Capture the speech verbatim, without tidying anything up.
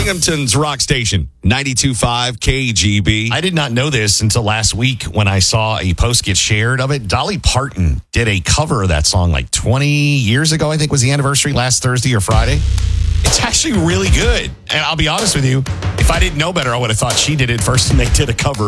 Binghamton's rock station, ninety-two point five K G B. I did not know this until last week when I saw a post get shared of it. Dolly Parton did a cover of that song like twenty years ago, I think was the anniversary last Thursday or Friday. It's actually really good. And I'll be honest with you, if I didn't know better, I would have thought she did it first and they did a cover